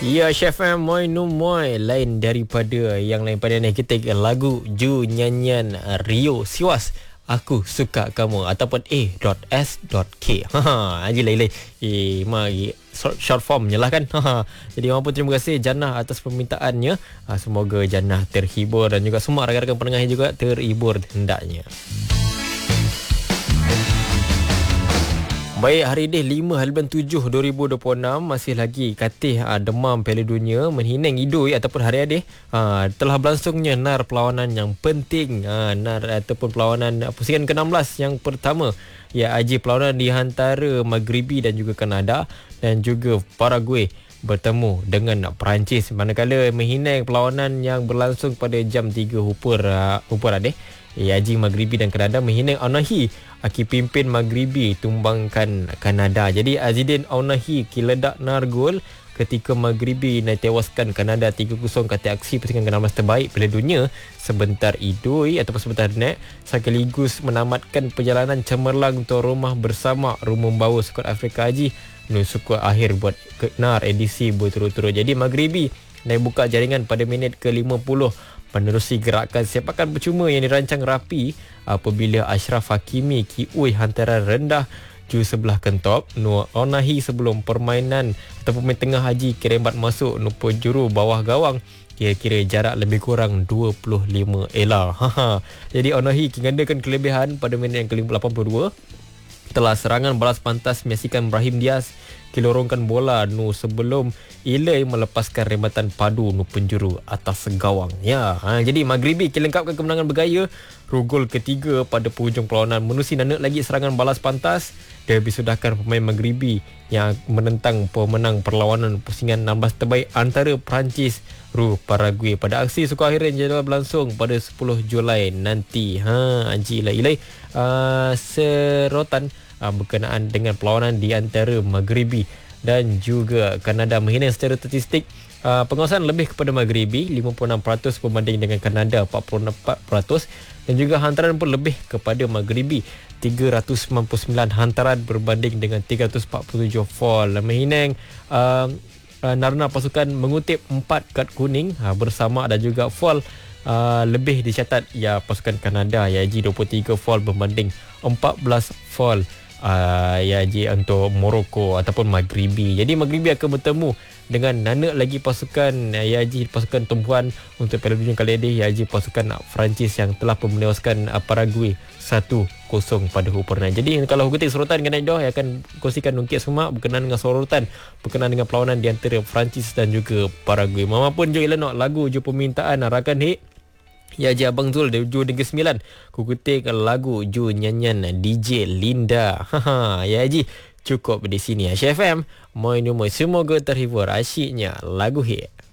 Ya, Chef M, moi nu moi. Lain daripada yang lain pada ni, kita lagu Ju nyanyian Rio Siwas. Aku suka kamu ataupun A.S.K. Haji lain. Mari short form je lah kan. Jadi orang pun terima kasih Jannah atas permintaannya. Semoga Jannah terhibur dan juga semua rakan-rakan pendengar juga terhibur hendaknya. Baik, hari ini 5/7/2026 masih lagi katih demam Piala Dunia menghinang idul ataupun hari ini telah berlangsungnya nar perlawanan yang penting, nar ataupun perlawanan pusingan ke-16 yang pertama, iaitu perlawanan di antara Maghribi dan juga Kanada dan juga Paraguay bertemu dengan Perancis, manakala menghinang perlawanan yang berlangsung pada jam 3 hupur adeh. Haji Maghribi dan Kanada menghinang Aunahi pimpin Maghribi tumbangkan Kanada. Jadi Azidin Aunahi kiledak nar gol ketika Maghribi tewaskan Kanada 3-0 kata aksi pusingan ke-16 terbaik Piala Dunia sebentar idul ataupun sebentar net, sekaligus menamatkan perjalanan cemerlang untuk rumah bersama rumah membawa skuad Afrika Haji suku akhir buat nar edisi berturut-turut. Jadi Maghribi buka jaringan pada minit ke-50 menerusi gerakan sepakan percuma yang dirancang rapi apabila Ashraf Hakimi kiui hantaran rendah ju sebelah kentop Nur Aunahi sebelum permainan atau pemain tengah Haji kerembat masuk penjuru bawah gawang kira-kira jarak lebih kurang 25 ela. Jadi Aunahi gandakan kelebihan pada minit yang ke-82 setelah serangan balas pantas menyaksikan Brahim Diaz kilorongkan bola sebelum Ilai melepaskan rembatan padu penjuru atas gawang. Jadi Maghribi kelengkapkan kemenangan bergaya, gol ketiga pada penghujung perlawanan menerusi lagi serangan balas pantas dan disudahkan pemain Maghribi yang menentang pemenang perlawanan pusingan 16 terbaik antara Perancis Paraguay pada aksi suku akhir yang jadual berlangsung pada 10 Julai nanti. Ilai serotan berkenaan dengan perlawanan di antara Maghribi dan juga Kanada menghinang secara statistik. Penguasaan lebih kepada Maghribi 56% berbanding dengan Kanada 44% dan juga hantaran pun lebih kepada Maghribi 399 hantaran berbanding dengan 347 fall. Menghinang narna pasukan mengutip 4 kad kuning bersama dan juga fall lebih dicatat pasukan Kanada iaitu 23 fall berbanding 14 fall untuk Morocco ataupun Maghribi. Jadi Maghribi akan bertemu dengan lagi pasukan pasukan tumpuan untuk Piala Dunia kali ini iaitu pasukan Perancis yang telah menewaskan Paraguay 1-0 pada hupur. Jadi kalau kutip sorotan dengan Aidah akan kongsikan nungkit semua berkenaan dengan sorotan berkenaan dengan perlawanan di antara Perancis dan juga Paraguay. Mamapun jo ilanok lagu jo permintaan rakan hik Abang Zul dari Ju Negeri 9. Ku ketik lagu Ju nyanyian DJ Linda. Haji cukup di sini. Chef M, moi semoga terhibur asyiknya lagu hit.